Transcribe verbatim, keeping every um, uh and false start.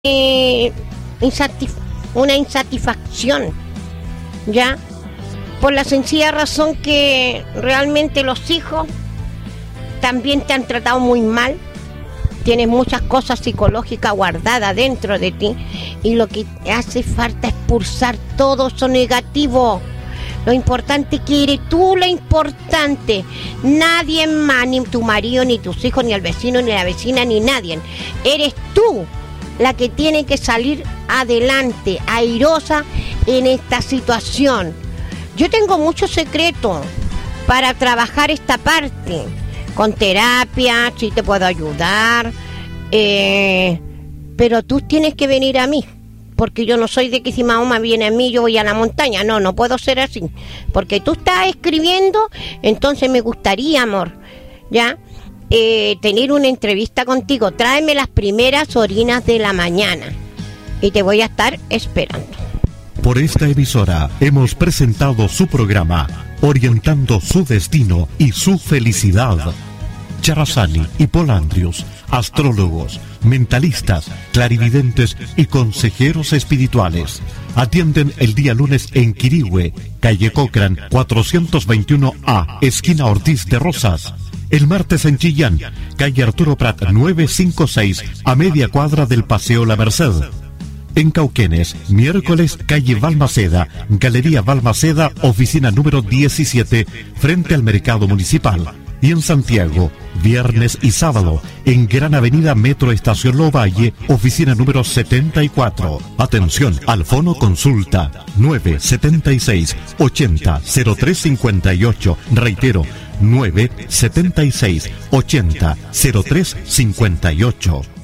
eh, insatisf- una insatisfacción, ¿ya? Por la sencilla razón que realmente los hijos también te han tratado muy mal, tienes muchas cosas psicológicas guardadas dentro de ti y lo que hace falta es expulsar todo eso negativo. Lo importante que eres tú, lo importante, nadie más, ni tu marido, ni tus hijos, ni el vecino, ni la vecina, ni nadie. Eres tú la que tiene que salir adelante, airosa en esta situación. Yo tengo muchos secretos para trabajar esta parte. Con terapia, sí te puedo ayudar, eh, pero tú tienes que venir a mí, porque yo no soy de que si Mahoma viene a mí yo voy a la montaña. No, no puedo ser así, porque tú estás escribiendo, entonces me gustaría, amor, ya, eh, tener una entrevista contigo. Tráeme las primeras orinas de la mañana y te voy a estar esperando. Por esta emisora hemos presentado su programa Orientando su destino y su felicidad. Charazani y Polandrius, astrólogos, mentalistas, clarividentes y consejeros espirituales. Atienden el día lunes en Quirihue, calle Cochrane cuatrocientos veintiuno A, esquina Ortiz de Rosas. El martes en Chillán, calle Arturo Prat novecientos cincuenta y seis, a media cuadra del Paseo La Merced. En Cauquenes, miércoles, calle Balmaceda, Galería Balmaceda, oficina número diecisiete, frente al Mercado Municipal. Y en Santiago, viernes y sábado, en Gran Avenida Metro Estación Lovalle, oficina número setenta y cuatro. Atención, al fono consulta nueve siete seis, ochenta, cero tres cincuenta y ocho. Reitero, nueve siete seis, ochenta, cero tres cincuenta y ocho.